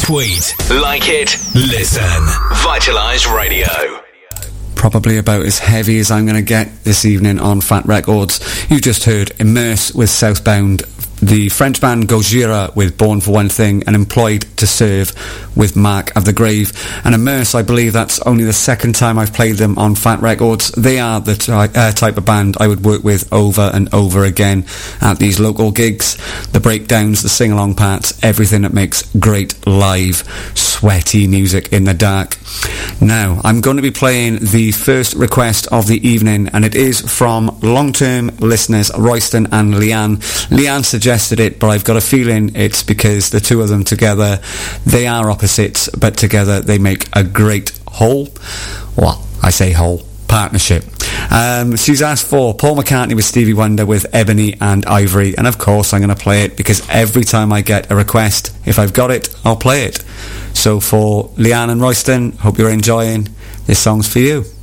Tweet, like it, listen. Vitalise Radio. Probably about as heavy as I'm going to get this evening on Fat Records. You just heard Immerse with Southbound, the French band Gojira with Born for One Thing, and Employed to Serve with Mark of the Grave. And Immerse, I believe that's only the second time I've played them on Fat Records. They are the type of band I would work with over and over again at these local gigs. The breakdowns, the sing-along parts, everything that makes great live, sweaty music in the dark. Now, I'm going to be playing the first request of the evening, and it is from long-term listeners Royston and Leanne. Leanne suggested it, but I've got a feeling it's because the two of them together, they are opposites, but together they make a great whole. Well, I say whole. Partnership. She's asked for Paul McCartney with Stevie Wonder with Ebony and Ivory, and of course I'm going to play it because every time I get a request, if I've got it, I'll play it. So for Leanne and Royston, hope you're enjoying. This song's for you.